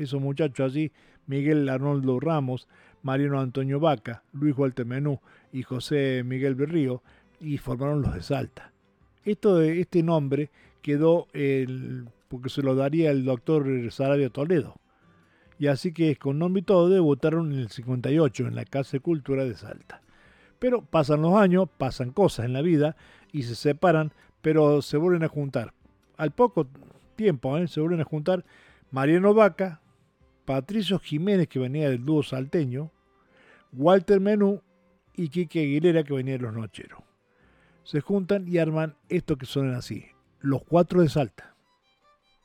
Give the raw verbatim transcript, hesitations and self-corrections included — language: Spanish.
esos muchachos allí, Miguel Arnoldo Ramos, Mariano Antonio Vaca, Luis Walter Menú y José Miguel Berrío, y formaron los de Salta. Esto de, este nombre quedó el, porque se lo daría el doctor Saravia Toledo. Y así que con nombre y todo debutaron en el cincuenta y ocho en la Casa de Cultura de Salta. Pero pasan los años, pasan cosas en la vida y se separan, pero se vuelven a juntar. Al poco tiempo ¿eh? se vuelven a juntar Mariano Vaca, Patricio Jiménez, que venía del dúo salteño, Walter Menú y Quique Aguilera, que venía de los Nocheros. Se juntan y arman esto que suenan así, los Cuatro de Salta.